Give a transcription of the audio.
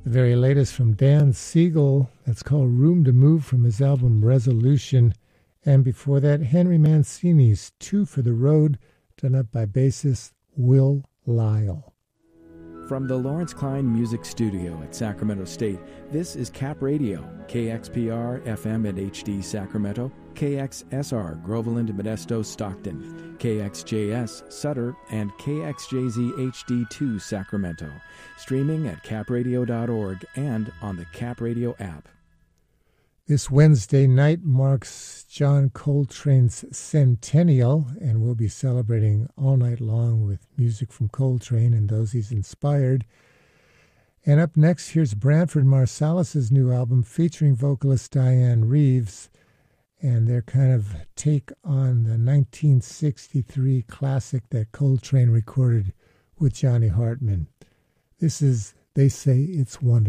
The very latest from Dan Siegel, that's called Room to Move from his album Resolution. And before that, Henry Mancini's Two for the Road, done up by bassist Will Lyle. From the Lawrence Klein Music Studio at Sacramento State, this is Cap Radio, KXPR FM and HD Sacramento, KXSR Groveland, Modesto, Stockton, KXJS Sutter, and KXJZ HD2 Sacramento. Streaming at capradio.org and on the Cap Radio app. This Wednesday night marks John Coltrane's centennial, and we'll be celebrating all night long with music from Coltrane and those he's inspired. And up next, here's Branford Marsalis' new album featuring vocalist Diane Reeves, and their kind of take on the 1963 classic that Coltrane recorded with Johnny Hartman. This is They Say It's Wonderful.